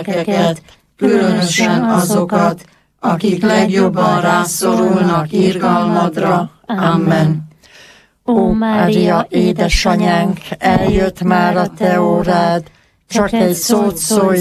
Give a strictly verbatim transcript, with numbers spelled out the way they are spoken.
gyerekeket, különösen azokat, akik legjobban rászorulnak irgalmadra. Amen. Ó Mária, édesanyánk, eljött már a te órád, csak egy szót szólj